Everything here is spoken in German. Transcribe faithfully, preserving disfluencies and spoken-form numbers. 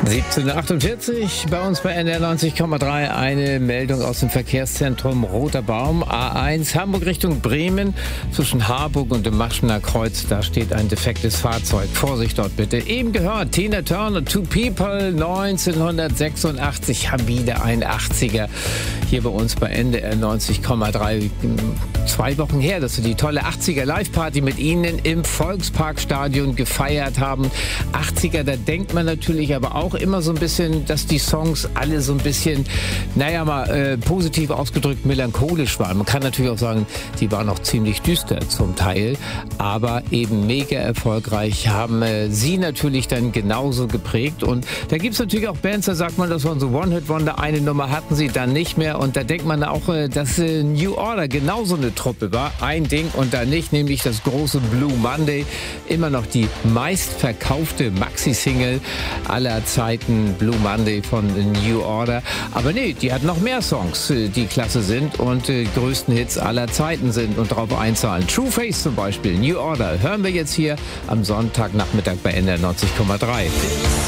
siebzehn Uhr achtundvierzig bei uns bei N R neunzig Komma drei. Eine Meldung aus dem Verkehrszentrum Roter Baum, A eins, Hamburg Richtung Bremen. Zwischen Harburg und dem Maschener Kreuz, da steht ein defektes Fahrzeug. Vorsicht dort bitte. Eben gehört, Tina Turner, Two People, neunzehnhundertsechsundachtzig, haben wieder ein achtziger. Hier bei uns bei N R neunzig Komma drei. Zwei Wochen her, dass wir die tolle achtziger Live-Party mit Ihnen im Volksparkstadion gefeiert haben. achtziger, da denkt man natürlich aber auch immer so ein bisschen, dass die Songs alle so ein bisschen, naja mal äh, positiv ausgedrückt, melancholisch waren. Man kann natürlich auch sagen, die waren auch ziemlich düster zum Teil, aber eben mega erfolgreich, haben äh, sie natürlich dann genauso geprägt. Und da gibt es natürlich auch Bands, da sagt man, das waren so One-Hit-Wonder, eine Nummer hatten sie dann nicht mehr. Und da denkt man auch, äh, dass äh, New Order genauso eine Truppe war. Ein Ding und dann nicht, nämlich das große Blue Monday. Immer noch die meistverkaufte Maxi-Single aller Zeiten, Blue Monday von New Order. Aber nee, die hat noch mehr Songs, die klasse sind und äh, größten Hits aller Zeiten sind und darauf einzahlen. True Face zum Beispiel, New Order, hören wir jetzt hier am Sonntagnachmittag bei N R neunzig Komma drei.